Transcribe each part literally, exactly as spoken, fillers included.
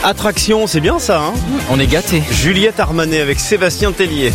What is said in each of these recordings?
Attraction, c'est bien ça, hein ? On est gâtés. Juliette Armanet avec Sébastien Tellier.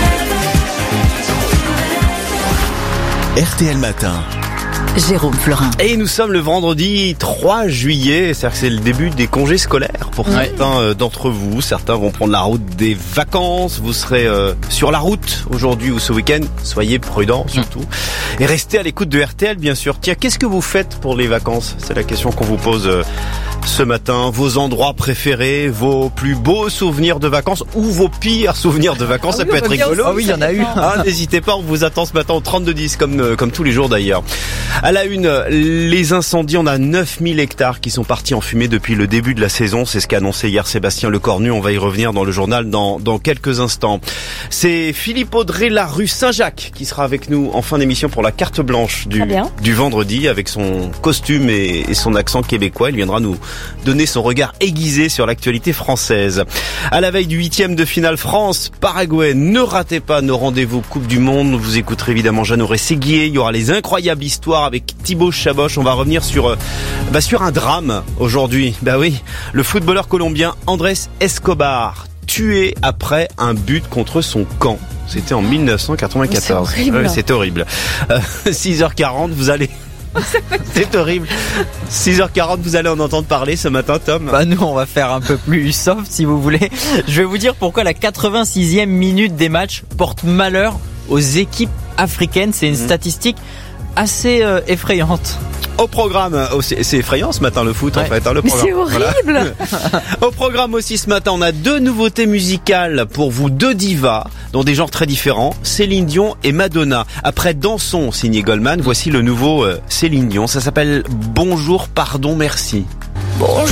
R T L Matin. Jérôme Florin. Et nous sommes le vendredi trois juillet, c'est-à-dire que c'est le début des congés scolaires pour ouais. certains d'entre vous. Certains vont prendre la route des vacances, vous serez euh, sur la route aujourd'hui ou ce week-end. Soyez prudents surtout. Mmh. Et restez à l'écoute de R T L bien sûr. Tiens, qu'est-ce que vous faites pour les vacances ? C'est la question qu'on vous pose euh, ce matin. Vos endroits préférés, vos plus beaux souvenirs de vacances ou vos pires souvenirs de vacances, ah ça oui, peut être rigolo. Ah oui, il y en a eu. Ah, n'hésitez pas, on vous attend ce matin au trente-deux dix comme, euh, comme tous les jours d'ailleurs. À la une, les incendies, on a neuf mille hectares qui sont partis en fumée depuis le début de la saison. C'est ce qu'a annoncé hier Sébastien Lecornu. On va y revenir dans le journal dans, dans quelques instants. C'est Philippe Audrey, la rue Saint-Jacques, qui sera avec nous en fin d'émission pour la carte blanche du, du vendredi avec son costume et, et son accent québécois. Il viendra nous donner son regard aiguisé sur l'actualité française. À la veille du huitième de finale France-Paraguay, ne ratez pas nos rendez-vous Coupe du Monde. Vous écouterez évidemment Jeannot Rességuier. Il y aura les incroyables histoires avec Thibaut Chaboch. On va revenir sur, bah, sur un drame aujourd'hui. Bah oui, le footballeur colombien Andrés Escobar, tué après un but contre son camp. C'était en dix-neuf cent quatre-vingt-quatorze. C'est horrible. Ouais, c'est horrible. Euh, six heures quarante, vous allez... C'est horrible. six heures quarante, vous allez en entendre parler ce matin, Tom. Bah nous, on va faire un peu plus soft si vous voulez. Je vais vous dire pourquoi la quatre-vingt-sixième minute des matchs porte malheur aux équipes africaines. C'est une mmh. statistique assez euh, effrayante. Au programme, oh, c'est, c'est effrayant ce matin le foot ouais. en fait. Hein, le Mais programme. c'est horrible. Voilà. Au programme aussi ce matin, on a deux nouveautés musicales pour vous, deux divas, dont des genres très différents, Céline Dion et Madonna. Après Dansons, signé Goldman, voici le nouveau euh, Céline Dion. Ça s'appelle Bonjour, pardon, merci. Bonjour.